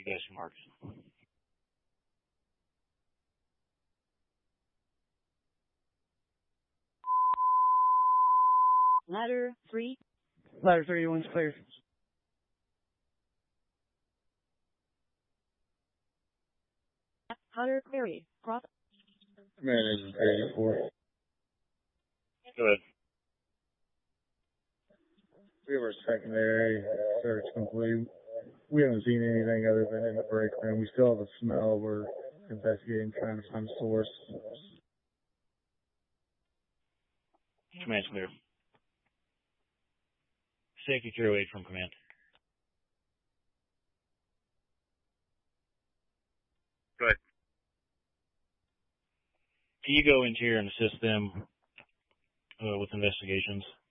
guys can mark. Ladder 3. Ladder 31's clear. Hunter query. Cross. Man, this is 84. Go ahead. We have our secondary search complete. We haven't seen anything other than in the break room. We still have a smell. We're investigating, trying to find a source. Command's clear. Safety 308 from command. Go ahead. Can you go interior and assist them with investigations?